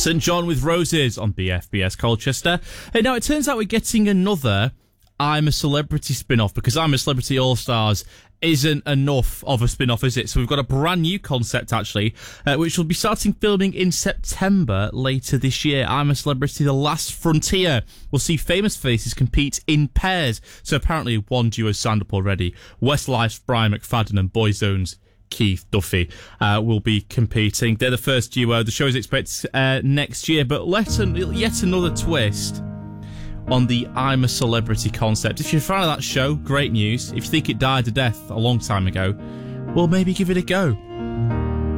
St John with Roses on BFBS Colchester. Hey, now it turns out we're getting another I'm a Celebrity spin-off, because I'm a Celebrity All-Stars isn't enough of a spin-off, is it? So we've got a brand new concept, actually, which will be starting filming in September later this year. I'm a Celebrity, The Last Frontier. We'll see famous faces compete in pairs. So apparently one duo signed up already. Westlife's Brian McFadden and Boyzone's Keith Duffy will be competing. They're the first duo. The show is expected next year, but yet another twist on the I'm a Celebrity concept. If you're a fan of that show, great news. If you think it died a death a long time ago, well, maybe give it a go.